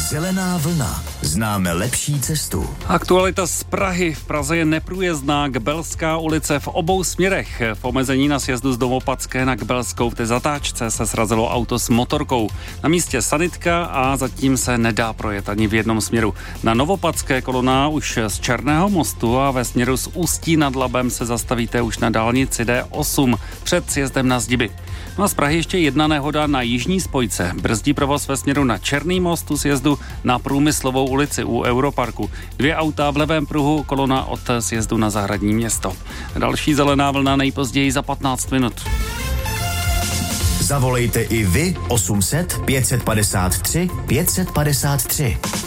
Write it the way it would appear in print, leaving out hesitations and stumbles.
Zelená vlna. Známe lepší cestu. Aktualita z Prahy. V Praze je neprůjezdná Kbelská ulice v obou směrech. V omezení na sjezdu z Novopatské na Kbelskou v té zatáčce se srazilo auto s motorkou. Na místě sanitka a zatím se nedá projet ani v jednom směru. Na Novopatské kolona už z Černého mostu a ve směru z Ústí nad Labem se zastavíte už na dálnici D8 před sjezdem na Zdiby. No a z Prahy ještě jedna nehoda na jižní spojce. Brzdí provoz ve směru na Černý most u sjezdu na Průmyslovou ulici u Europarku. 2 auta v levém pruhu, kolona od sjezdu na Zahradní město. Další zelená vlna nejpozději za 15 minut. Zavolejte i vy 800 553 553.